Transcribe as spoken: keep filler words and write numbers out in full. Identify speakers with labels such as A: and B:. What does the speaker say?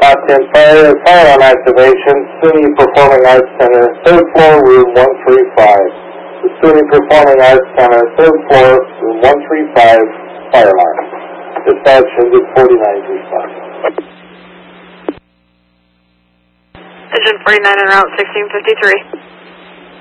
A: Top ten Fire, fire alarm activation, SUNY Performing Arts Center, third floor, room one three five. The SUNY Performing Arts Center, third floor, room one three five, fire alarm. Dispatch engine forty-nine, respond.
B: Engine forty-nine en route, sixteen fifty-three.